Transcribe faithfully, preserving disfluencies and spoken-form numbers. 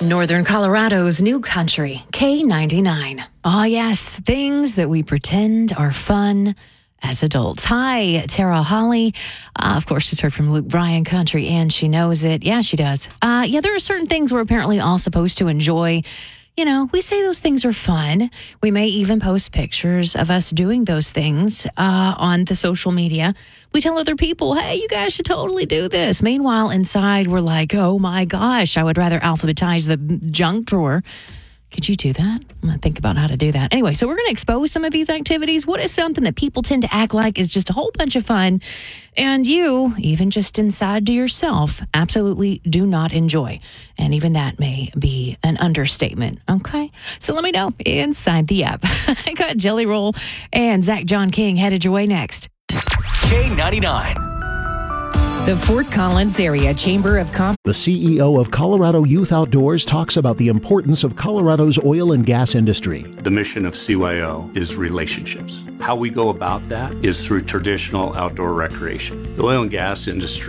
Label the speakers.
Speaker 1: Northern Colorado's new country, K ninety-nine. Oh, yes, things that we pretend are fun as adults. Hi, Tara Holly. Uh, of course, she's heard from Luke Bryan Country, and she knows it. Yeah, she does. Uh, yeah, there are certain things we're apparently all supposed to enjoy. You know, we say those things are fun. We may even post pictures of us doing those things uh, on the social media. We tell other people, hey, you guys should totally do this. Meanwhile, inside, we're like, oh my gosh, I would rather alphabetize the junk drawer. Could you do that? I'm going to think about how to do that. Anyway, so we're going to expose some of these activities. What is something that people tend to act like is just a whole bunch of fun, and you, even just inside to yourself, absolutely do not enjoy? And even that may be an understatement, okay? So let me know inside the app. I got Jelly Roll and Zach John King headed your way next.
Speaker 2: K ninety-nine.
Speaker 3: The Fort Collins Area Chamber of Commerce.
Speaker 4: The C E O of Colorado Youth Outdoors talks about the importance of Colorado's oil and gas industry.
Speaker 5: The mission of C Y O is relationships. How we go about that is through traditional outdoor recreation. The oil and gas industry